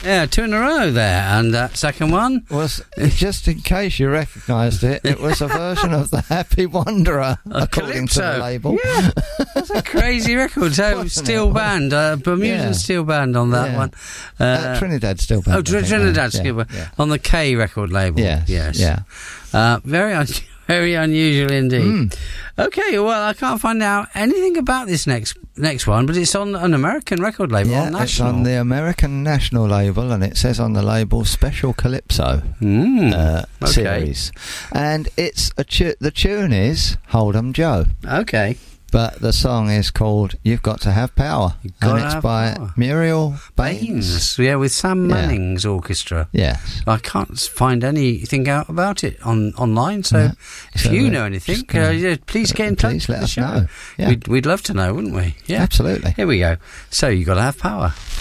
Yeah, 2 in a row there. And that second one was, just in case you recognised it, it was a version of the Happy Wanderer, according to the label. Yeah, that's a crazy record. So steel band, Bermudan steel band on that one. Trinidad steel band. Oh, Trinidad steel band on the K record label. Yes. Yeah. Very unusual indeed. Okay, well, I can't find out anything about this next one, but it's on an American record label. Yeah, it's on the American National label, and it says on the label Special Calypso series. And it's the tune is Hold'em Joe. Okay. But the song is called You've Got to Have Power. And it's by Muriel Baines. Yeah, with Sam Manning's orchestra. Yes. I can't find anything out about it online, so if you know anything, please get in touch. Please let us know. Yeah. We'd love to know, wouldn't we? Yeah. Absolutely. Here we go. So You've Got to Have Power.